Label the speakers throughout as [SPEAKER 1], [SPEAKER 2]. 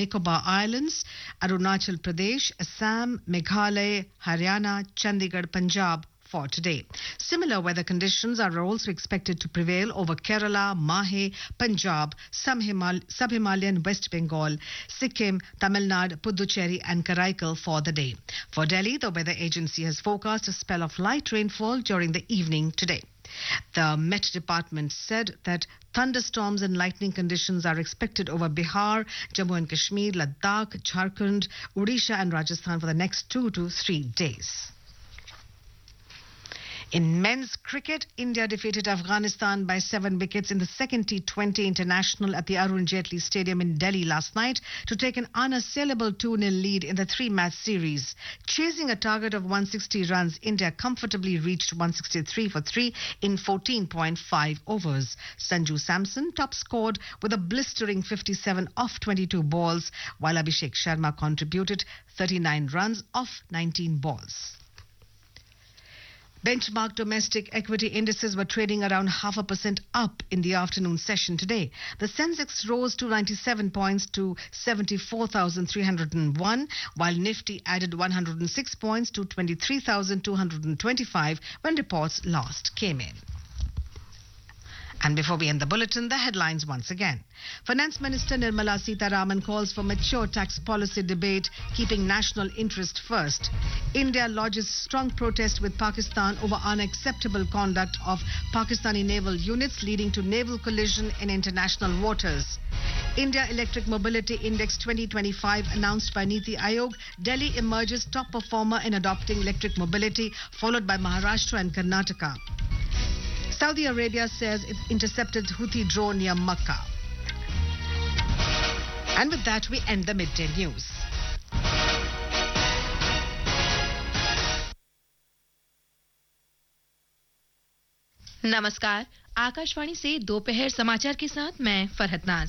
[SPEAKER 1] Nicobar Islands, Arunachal Pradesh, Assam, Meghalaya, Haryana, Chandigarh, Punjab for today. Similar weather conditions are also expected to prevail over Kerala, Mahe, Punjab, Sub-Himalayan West Bengal, Sikkim, Tamil Nadu, Puducherry and Karaikal for the day. For Delhi, the weather agency has forecast a spell of light rainfall during the evening today. The Met Department said that thunderstorms and lightning conditions are expected over Bihar, Jammu and Kashmir, Ladakh, Jharkhand, Odisha and Rajasthan for the next 2 to 3 days. In men's cricket, India defeated Afghanistan by 7 wickets in the second T20 international at the Arun Jaitley Stadium in Delhi last night to take an unassailable 2-0 lead in the 3-match series. Chasing a target of 160 runs, India comfortably reached 163 for 3 in 14.5 overs. Sanju Samson top scored with a blistering 57 off 22 balls, while Abhishek Sharma contributed 39 runs off 19 balls. Benchmark domestic equity indices were trading around 0.5% up in the afternoon session today. The Sensex rose 297 points to 74,301, while Nifty added 106 points to 23,225 when reports last came in. And before we end the bulletin, the headlines once again. Finance Minister Nirmala Sitharaman calls for mature tax policy debate, keeping national interest first. India lodges strong protest with Pakistan over unacceptable conduct of Pakistani naval units, leading to naval collision in international waters. India Electric Mobility Index 2025 announced by Niti Aayog. Delhi emerges top performer in adopting electric mobility, followed by Maharashtra and Karnataka. Saudi Arabia says it intercepted Houthi drone near Makkah. And with that, we end the midday news.
[SPEAKER 2] नमस्कार, आकाशवाणी से दोपहर समाचार के साथ मैं फरहत नाज।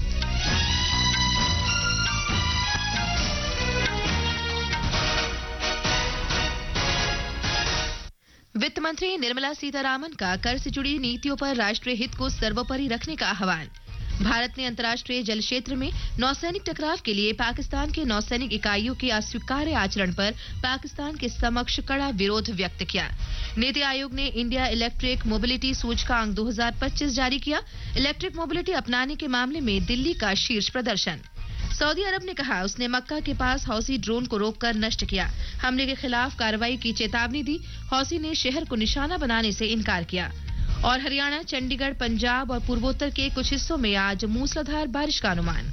[SPEAKER 2] वित्त मंत्री निर्मला सीतारामन का कर से जुड़ी नीतियों पर राष्ट्रीय हित को सर्वोपरि रखने का आह्वान। भारत ने अंतर्राष्ट्रीय जल क्षेत्र में नौसैनिक टकराव के लिए पाकिस्तान के नौसैनिक इकाइयों के अस्वीकार्य आचरण पर पाकिस्तान के समक्ष कड़ा विरोध व्यक्त किया। नीति आयोग ने इंडिया इलेक्ट्रिक मोबिलिटी सूचकांक 2025 जारी किया। इलेक्ट्रिक मोबिलिटी अपनाने के मामले में दिल्ली का शीर्ष प्रदर्शन। सऊदी अरब ने कहा उसने मक्का के पास हौसी ड्रोन को रोककर नष्ट किया। हमले के खिलाफ कार्रवाई की चेतावनी दी। हौसी ने शहर को निशाना बनाने से इनकार किया। और हरियाणा, चंडीगढ़, पंजाब और पूर्वोत्तर के कुछ हिस्सों में आज मूसलाधार बारिश का अनुमान।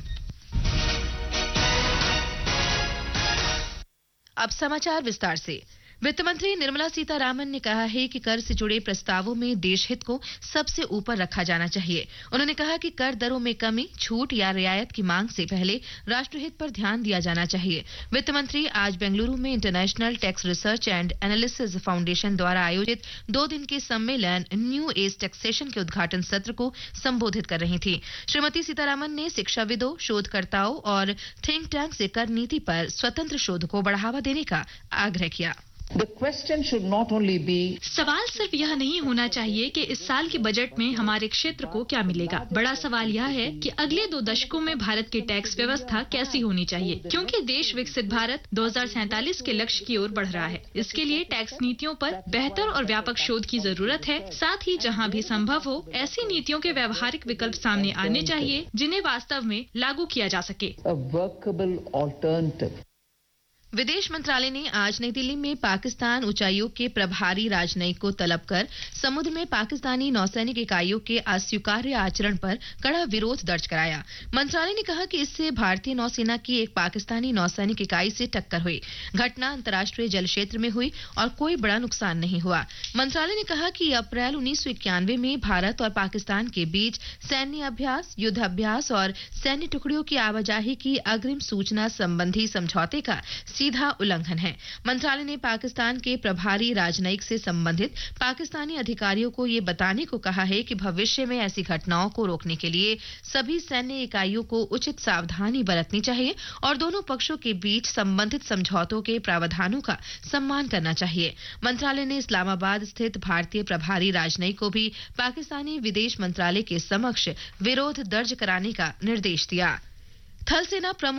[SPEAKER 2] अब समाचार विस्तार से। वित्त मंत्री निर्मला सीतारामन ने कहा है कि कर से जुड़े प्रस्तावों में देश हित को सबसे ऊपर रखा जाना चाहिए। उन्होंने कहा कि कर दरों में कमी, छूट या रियायत की मांग से पहले राष्ट्रहित पर ध्यान दिया जाना चाहिए। वित्त मंत्री आज बेंगलुरु में international tax research and analysis foundation द्वारा आयोजित 2 दिन के सम्मेलन न्यू एज टैक्सेशन के उद्घाटन सत्र को संबोधित कर रही थी। श्रीमती सीतारामन ने शिक्षाविदों, शोधकर्ताओं और थिंक टैंक से कर नीति पर स्वतंत्र शोध को बढ़ावा देने का आग्रह किया।
[SPEAKER 3] The question should not only be
[SPEAKER 4] सवाल सिर्फ यह नहीं होना चाहिए कि इस साल के बजट में हमारे क्षेत्र को क्या मिलेगा। बड़ा सवाल यह है कि अगले 2 दशकों में भारत की टैक्स व्यवस्था कैसी होनी चाहिए, क्योंकि देश विकसित भारत 2047 के लक्ष्य की ओर बढ़ रहा है। इसके लिए टैक्स नीतियों पर बेहतर और व्यापक शोध की जरूरत है। साथ ही जहां भी संभव हो ऐसी नीतियों के व्यावहारिक विकल्प सामने आने चाहिए जिन्हें वास्तव में लागू किया जा सके।
[SPEAKER 3] a workable alternative.
[SPEAKER 2] विदेश मंत्रालय ने आज नई दिल्ली में पाकिस्तान उच्चायोग के प्रभारी राजनयिक को तलब कर समुद्र में पाकिस्तानी नौसैनिक इकाइयों के अस्वीकार्य आचरण पर कड़ा विरोध दर्ज कराया। मंत्रालय ने कहा कि इससे भारतीय नौसेना की एक पाकिस्तानी नौसैनिक इकाई से टक्कर हुई। घटना अंतर्राष्ट्रीय जल क्षेत्र में हुई और कोई बड़ा नुकसान नहीं हुआ। मंत्रालय ने कहा कि अप्रैल 1991 में भारत और पाकिस्तान के बीच सैन्य अभ्यास, युद्ध अभ्यास और सैन्य टुकड़ियों की आवाजाही की अग्रिम सूचना संबंधी समझौते का सीधा उल्लंघन है। मंत्रालय ने पाकिस्तान के प्रभारी राजनयिक से संबंधित पाकिस्तानी अधिकारियों को ये बताने को कहा है कि भविष्य में ऐसी घटनाओं को रोकने के लिए सभी सैन्य इकाइयों को उचित सावधानी बरतनी चाहिए और दोनों पक्षों के बीच संबंधित समझौतों के प्रावधानों का सम्मान करना चाहिए। मंत्रालय ने इस्लामाबाद स्थित भारतीय प्रभारी राजनयिक को भी पाकिस्तानी विदेश मंत्रालय के समक्ष विरोध दर्ज कराने का निर्देश दिया। थल सेना प्रमुख